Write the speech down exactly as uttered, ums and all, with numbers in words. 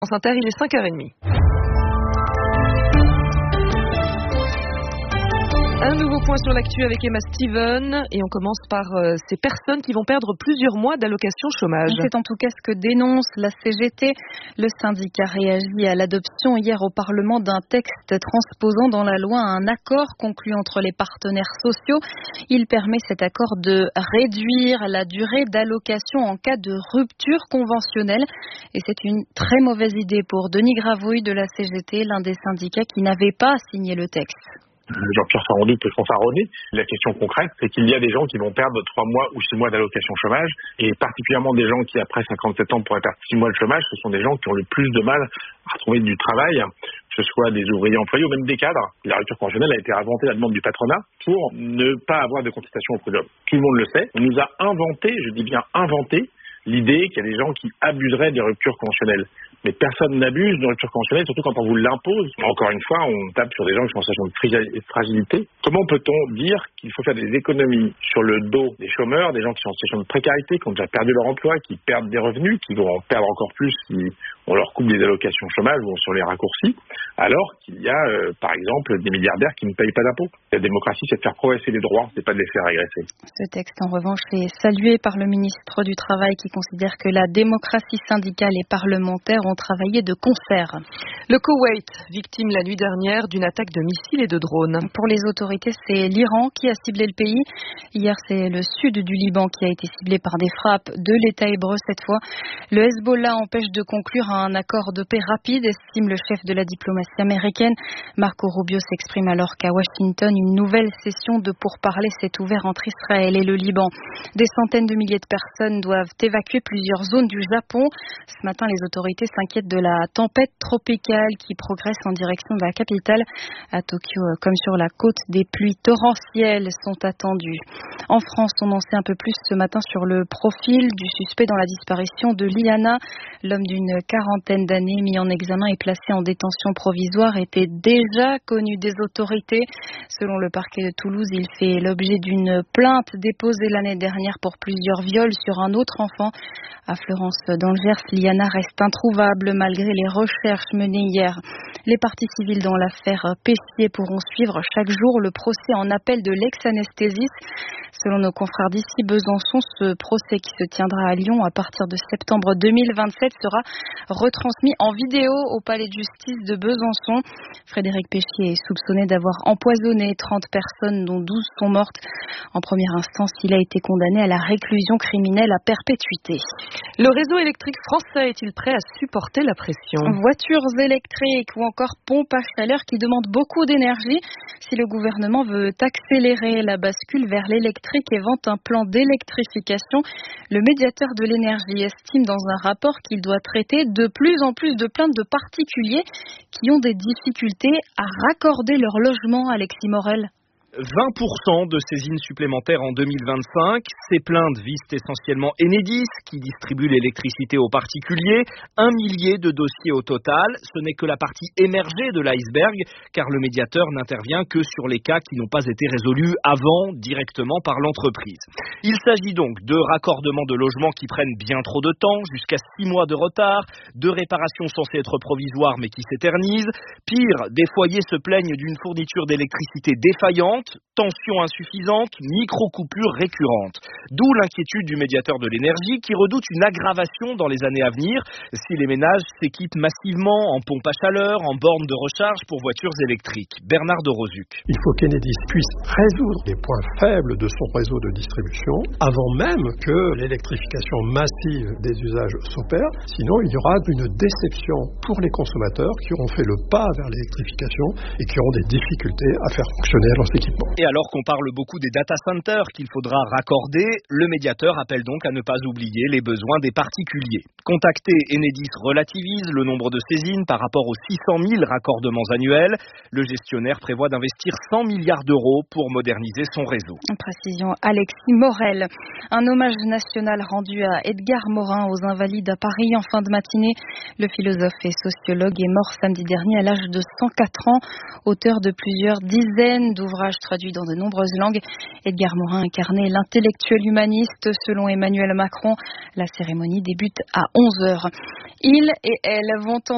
France Inter, il est cinq heures trente. Un nouveau point sur l'actu avec Emma Steven et on commence par euh, ces personnes qui vont perdre plusieurs mois d'allocation chômage. C'est en tout cas ce que dénonce la C G T. Le syndicat réagit à l'adoption hier au Parlement d'un texte transposant dans la loi un accord conclu entre les partenaires sociaux. Il permet cet accord de réduire la durée d'allocation en cas de rupture conventionnelle. Et c'est une très mauvaise idée pour Denis Gravouille de la C G T, l'un des syndicats qui n'avait pas signé le texte. Jean-Pierre Farandou peut fanfaronner. La question concrète, c'est qu'il y a des gens qui vont perdre trois mois ou six mois d'allocation chômage, et particulièrement des gens qui, après cinquante-sept ans, pourraient perdre six mois de chômage. Ce sont des gens qui ont le plus de mal à retrouver du travail, que ce soit des ouvriers employés ou même des cadres. La rupture conventionnelle a été inventée à la demande du patronat pour ne pas avoir de contestation au prud'homme. Tout le monde le sait. On nous a inventé, je dis bien inventé, l'idée qu'il y a des gens qui abuseraient des ruptures conventionnelles. Mais personne n'abuse de rupture conventionnelle, surtout quand on vous l'impose. Encore une fois, on tape sur des gens qui sont en situation de fragilité. Comment peut-on dire qu'il faut faire des économies sur le dos des chômeurs, des gens qui sont en situation de précarité, qui ont déjà perdu leur emploi, qui perdent des revenus, qui vont en perdre encore plus si on leur coupe des allocations chômage ou sur les raccourcis, alors qu'il y a, euh, par exemple, des milliardaires qui ne payent pas d'impôts. La démocratie, c'est de faire progresser les droits, c'est pas de les faire régresser. Ce texte, en revanche, est salué par le ministre du Travail qui considère que la démocratie syndicale et parlementaire ont travaillé de concert. Le Koweït, victime la nuit dernière d'une attaque de missiles et de drones. Pour les autorités, c'est l'Iran qui a ciblé le pays. Hier, c'est le sud du Liban qui a été ciblé par des frappes de l'État hébreu cette fois. Le Hezbollah empêche de conclure un accord de paix rapide, estime le chef de la diplomatie américaine. Marco Rubio s'exprime alors qu'à Washington, une nouvelle session de pourparlers s'est ouverte entre Israël et le Liban. Des centaines de milliers de personnes doivent évacuer plusieurs zones du Japon. Ce matin, les autorités s'inquiètent de la tempête tropicale qui progresse en direction de la capitale. À Tokyo, comme sur la côte, des pluies torrentielles sont attendues. En France, on en sait un peu plus ce matin sur le profil du suspect dans la disparition de Liana. L'homme d'une quarantaine d'années mis en examen et placé en détention provisoire était déjà connu des autorités. Selon le parquet de Toulouse, il fait l'objet d'une plainte déposée l'année dernière pour plusieurs viols sur un autre enfant. À Florence dans le Gers, Liana reste introuvable malgré les recherches menées hier. Les parties civiles dans l'affaire Pessier pourront suivre chaque jour le procès en appel de l'ex-anesthésiste. Selon nos confrères d'ici Besançon, ce procès qui se tiendra à Lyon à partir de septembre deux mille vingt-sept sera retransmis en vidéo au palais de justice de Besançon. Frédéric Pessier est soupçonné d'avoir empoisonné trente personnes dont douze sont mortes. En première instance, il a été condamné à la réclusion criminelle à perpétuité. Le réseau électrique français est-il prêt à supporter la pression ? Voitures électriques ou encore pompes à chaleur qui demandent beaucoup d'énergie. Si le gouvernement veut accélérer la bascule vers l'électrique et vante un plan d'électrification, le médiateur de l'énergie estime dans un rapport qu'il doit traiter de plus en plus de plaintes de particuliers qui ont des difficultés à raccorder leur logement. Alexis Morel. vingt pour cent de saisines supplémentaires en deux mille vingt-cinq. Ces plaintes visent essentiellement Enedis, qui distribue l'électricité aux particuliers. Un millier de dossiers au total. Ce n'est que la partie émergée de l'iceberg, car le médiateur n'intervient que sur les cas qui n'ont pas été résolus avant, directement par l'entreprise. Il s'agit donc de raccordements de logements qui prennent bien trop de temps, jusqu'à six mois de retard, de réparations censées être provisoires mais qui s'éternisent. Pire, des foyers se plaignent d'une fourniture d'électricité défaillante, tension insuffisante, micro-coupures récurrentes. D'où l'inquiétude du médiateur de l'énergie qui redoute une aggravation dans les années à venir si les ménages s'équipent massivement en pompes à chaleur, en bornes de recharge pour voitures électriques. Bernard de Rozuc. Il faut qu'Enedis puisse résoudre les points faibles de son réseau de distribution avant même que l'électrification massive des usages s'opère. Sinon, il y aura une déception pour les consommateurs qui auront fait le pas vers l'électrification et qui auront des difficultés à faire fonctionner leurs équipements. Et alors qu'on parle beaucoup des data centers qu'il faudra raccorder, le médiateur appelle donc à ne pas oublier les besoins des particuliers. Contacté, Enedis relativise le nombre de saisines par rapport aux six cent mille raccordements annuels. Le gestionnaire prévoit d'investir cent milliards d'euros pour moderniser son réseau. Précision Alexis Morel. Un hommage national rendu à Edgar Morin aux Invalides à Paris en fin de matinée. Le philosophe et sociologue est mort samedi dernier à l'âge de cent quatre ans, auteur de plusieurs dizaines d'ouvrages traduits dans de nombreuses langues. Edgar Morin incarnait l'intellectuel humaniste selon Emmanuel Macron. La cérémonie débute à onze heures. Il et elle vont